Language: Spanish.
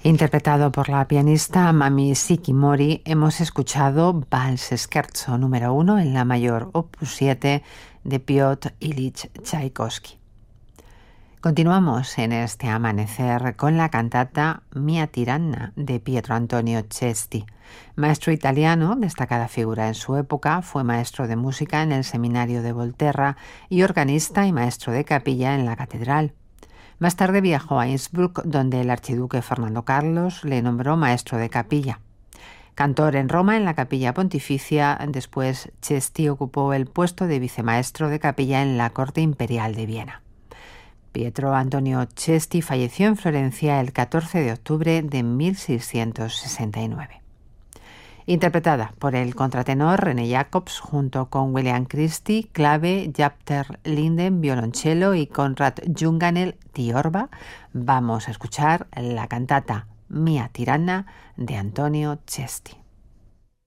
Interpretado por la pianista Mami Shikimori, hemos escuchado Vals Scherzo número 1 en la mayor opus 7 de Piotr Ilich Tchaikovsky. Continuamos en este amanecer con la cantata Mia Tiranna de Pietro Antonio Cesti. Maestro italiano, destacada figura en su época, fue maestro de música en el seminario de Volterra y organista y maestro de capilla en la catedral. Más tarde viajó a Innsbruck, donde el archiduque Fernando Carlos le nombró maestro de capilla. Cantor en Roma en la capilla pontificia, después Cesti ocupó el puesto de vicemaestro de capilla en la corte imperial de Viena. Pietro Antonio Cesti falleció en Florencia el 14 de octubre de 1669. Interpretada por el contratenor René Jacobs junto con William Christie, clave, Japter Linden, violonchelo y Konrad Junganel, tiorba, vamos a escuchar la cantata Mia Tiranna de Antonio Cesti.